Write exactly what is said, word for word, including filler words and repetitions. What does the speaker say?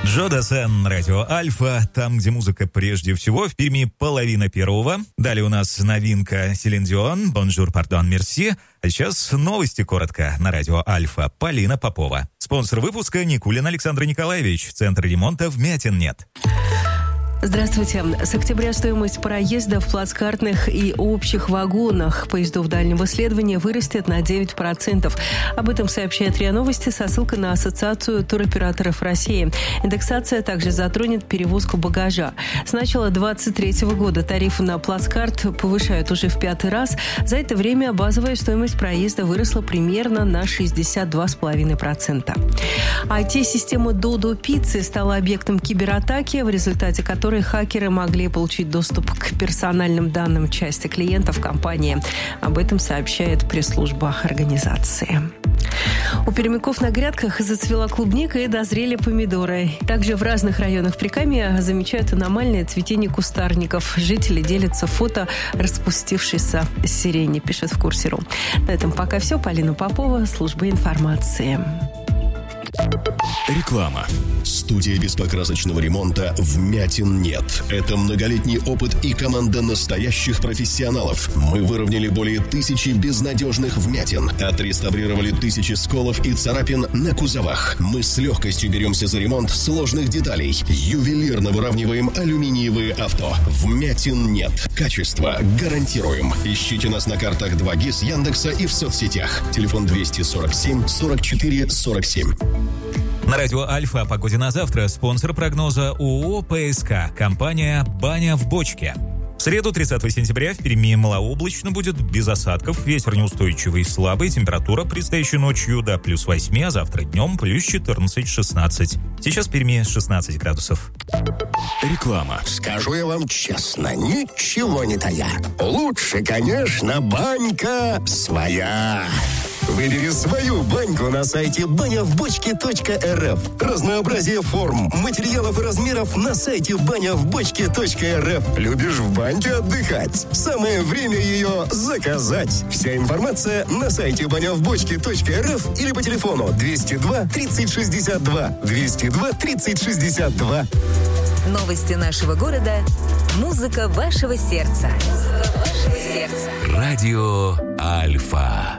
Джо Дассен, радио Альфа, там, где музыка прежде всего, в Перми половина первого. Далее у нас новинка Селин Дион, Бонжур, пардон, мерси. А сейчас новости коротко на радио Альфа. Полина Попова. Спонсор выпуска Никулин Александр Николаевич. Центр ремонта вмятин нет. Здравствуйте. С октября стоимость проезда в плацкартных и общих вагонах поездов дальнего следования вырастет на девять процентов. Об этом сообщает РИА Новости со ссылкой на Ассоциацию туроператоров России. Индексация также затронет перевозку багажа. С начала двадцать третьего года тарифы на плацкарт повышают уже в пятый раз. За это время базовая стоимость проезда выросла примерно на шестьдесят два целых пять десятых процента. ай ти-система Додо Пиццы стала объектом кибератаки, в результате которой хакеры могли получить доступ к персональным данным части клиентов компании. Об этом сообщает пресс-служба организации. У пермяков на грядках зацвела клубника и дозрели помидоры. Также в разных районах Прикамья замечают аномальное цветение кустарников. Жители делятся фото распустившейся сирени, пишет в Курсе.ру. На этом пока все. Полина Попова, служба информации. Реклама. Студия беспокрасочного ремонта «Вмятин нет». Это многолетний опыт и команда настоящих профессионалов. Мы выровняли более тысячи безнадежных вмятин, отреставрировали тысячи сколов и царапин на кузовах. Мы с легкостью беремся за ремонт сложных деталей. Ювелирно выравниваем алюминиевые авто. Вмятин нет. Качество гарантируем. Ищите нас на картах два гис Яндекса и в соцсетях. Телефон двести сорок семь сорок четыре сорок семь. На радио Альфа о погоде на завтра. Спонсор прогноза ООО ПСК. Компания «Баня в бочке». В среду, тридцатого сентября, в Перми малооблачно будет, без осадков. Ветер неустойчивый, слабый. Температура предстоящей ночью до плюс восьми, а завтра днем плюс четырнадцать-шестнадцать. Сейчас в Перми шестнадцать градусов. Реклама. Скажу я вам честно, ничего не тая. Лучше, конечно, банька своя. Выбери свою баньку на сайте баня в бочке точка эр эф. Разнообразие форм, материалов и размеров на сайте баня в бочке точка эр эф. Любишь в баньке отдыхать? Самое время ее заказать. Вся информация на сайте баня в бочке точка эр эф или по телефону двести два тридцать шестьдесят два. двести два тридцать шестьдесят два. Новости нашего города. Музыка вашего сердца. Музыка вашего сердца. Радио Альфа.